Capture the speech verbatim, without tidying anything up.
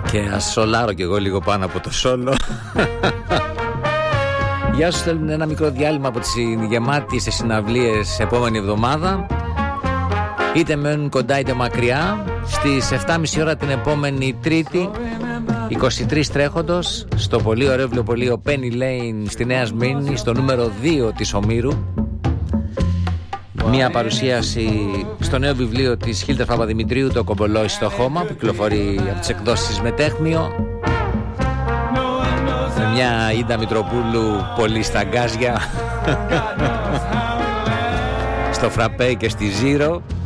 Και ας σολάρω κι εγώ λίγο πάνω από το σόλο. Γεια σας, θέλουμε ένα μικρό διάλειμμα από τις γεμάτες στις συναυλίες επόμενη εβδομάδα. Είτε μένουν κοντά είτε μακριά. Στις εφτά και μισή ώρα την επόμενη Τρίτη, είκοσι τρεις τρέχοντος, στο πολύ ωραίο βιβλιοπωλείο Penny Lane στη Νέα Σμύρνη, στο νούμερο δύο της Ομήρου. Μια παρουσίαση στο νέο βιβλίο της Χίλτερ Παπαδημητρίου, το Κομπολόι στο χώμα, που κυκλοφορεί από τις εκδόσεις Μετέχμιο, με μια Ίντα Μητροπούλου πολύ στα γκάζια στο φραπέ και στη Ζήρο.